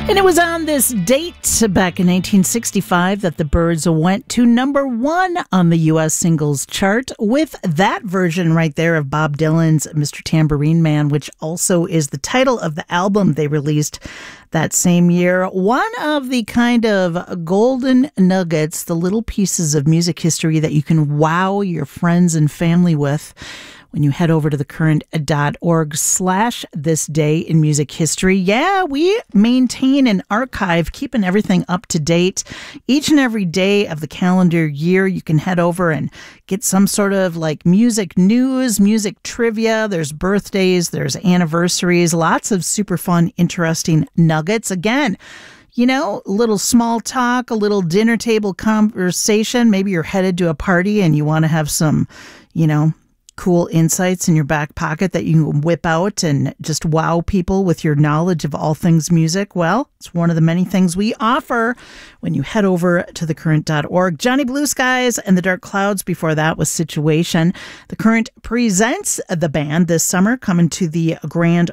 And it was on this date back in 1965 that the Byrds went to #1 on the U.S. singles chart with that version right there of Bob Dylan's Mr. Tambourine Man, which also is the title of the album they released that same year. One of the kind of golden nuggets, the little pieces of music history that you can wow your friends and family with when you head over to thecurrent.org/thisday in music history. Yeah, we maintain an archive, keeping everything up to date. Each and every day of the calendar year, you can head over and get some sort of like music news, music trivia. There's birthdays, there's anniversaries, lots of super fun, interesting nuggets. Again, you know, a little small talk, a little dinner table conversation. Maybe you're headed to a party and you want to have some, you know, cool insights in your back pocket that you can whip out and just wow people with your knowledge of all things music. Well, it's one of the many things we offer when you head over to thecurrent.org. Johnny Blue Skies and the Dark Clouds before that was Situation. The Current presents the band this summer, coming to the Grand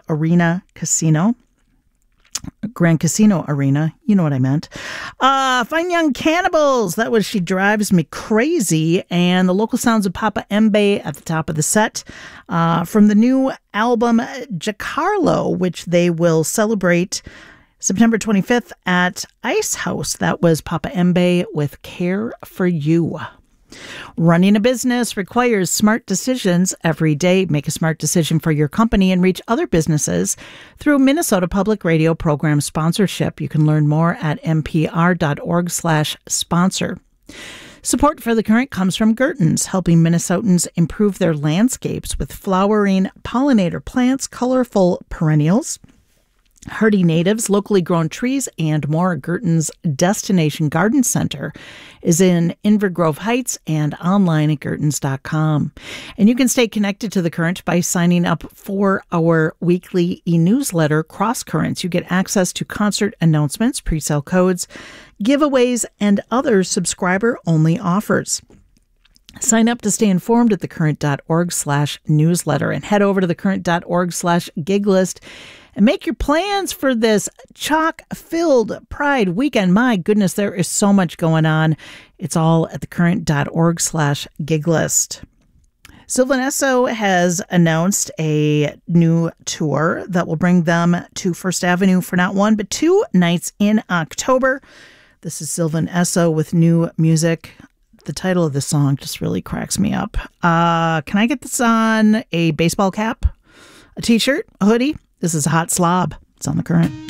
Casino Arena. You know what I meant. Fine Young Cannibals. That was She Drives Me Crazy. And the local sounds of Papa Mbe at the top of the set. From the new album Giacarlo, which they will celebrate September 25th at Ice House. That was Papa Mbe with Care for You. Running a business requires smart decisions every day. Make a smart decision for your company and reach other businesses through Minnesota Public Radio program sponsorship. You can learn more at npr.org/sponsor. Support for The Current comes from Gertens, helping Minnesotans improve their landscapes with flowering pollinator plants, colorful perennials, hardy natives, locally grown trees, and more. Gertens Destination Garden Center is in Inver Grove Heights and online at gertens.com. And you can stay connected to The Current by signing up for our weekly e-newsletter, Cross Currents. You get access to concert announcements, pre-sale codes, giveaways, and other subscriber-only offers. Sign up to stay informed at thecurrent.org/newsletter and head over to thecurrent.org/giglist and make your plans for this chock-filled Pride weekend. My goodness, there is so much going on. It's all at thecurrent.org/giglist. Sylvan Esso has announced a new tour that will bring them to First Avenue for not one, but 2 nights in October. This is Sylvan Esso with new music. The title of the song just really cracks me up. Can I get this on a baseball cap, a t-shirt, a hoodie? This is Hot Slob. It's on The Current.